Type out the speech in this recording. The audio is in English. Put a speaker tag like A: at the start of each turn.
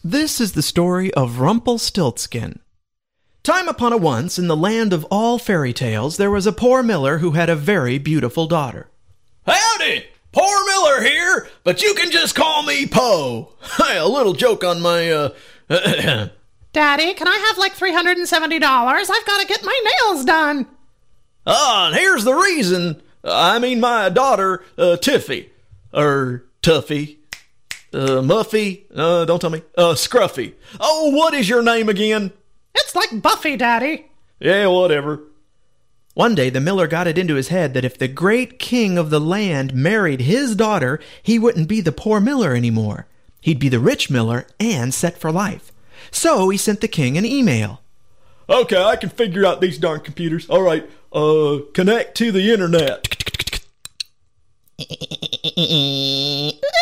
A: This is the story of Rumpelstiltskin. Time upon a once, in the land of all fairy tales, there was a poor miller who had a very beautiful daughter.
B: Howdy! Poor Miller here, but you can just call me Poe. A little joke on my,
C: Daddy, can I have like $370? I've got to get my nails done.
B: and here's the reason. My daughter, Tiffy. Tuffy. Muffy. Don't tell me. Scruffy. Oh, what is your name again?
C: It's like Buffy, Daddy.
B: Yeah, whatever.
A: One day the miller got it into his head that if the great king of the land married his daughter, he wouldn't be the poor miller anymore. He'd be the rich miller and set for life. So he sent the king an email.
B: Okay, I can figure out these darn computers. All right, connect to the internet.